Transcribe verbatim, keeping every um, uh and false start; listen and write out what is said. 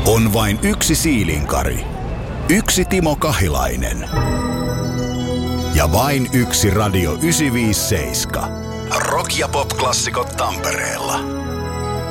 On vain yksi Siilinkari, yksi Timo Kahilainen ja vain yksi Radio yhdeksänsataaviisikymmentäseitsemän. Rock- ja pop-klassikot Tampereella.